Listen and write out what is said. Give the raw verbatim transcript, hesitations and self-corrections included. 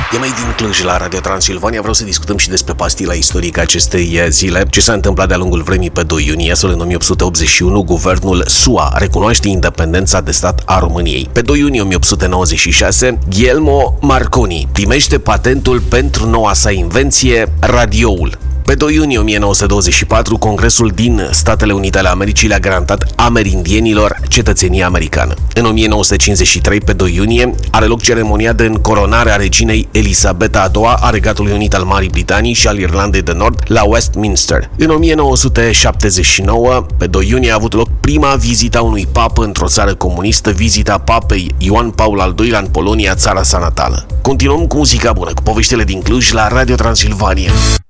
E mai din Cluj la Radio Transilvania. Vreau să discutăm și despre pastila istorică acestei zile. Ce s-a întâmplat de-a lungul vremii pe doi iunie, astfel în o mie opt sute optzeci și unu, guvernul S U A recunoaște independența de stat a României. Pe doi iunie o mie opt sute nouăzeci și șase, Guglielmo Marconi primește patentul pentru noua sa invenție, radioul. Pe doi iunie o mie nouă sute douăzeci și patru, Congresul din Statele Unite ale Americii le-a garantat amerindienilor cetățenia americană. În o mie nouă sute cincizeci și trei, pe doi iunie, are loc ceremonia de încoronare a reginei Elisabeta a doua a Regatului Unit al Marii Britanii și al Irlandei de Nord la Westminster. În o mie nouă sute șaptezeci și nouă, pe doi iunie, a avut loc prima vizită a unui papă într-o țară comunistă, vizita papei Ioan Paul al doilea în Polonia, țara sa natală. Continuăm cu muzica bună, cu poveștile din Cluj la Radio Transilvania.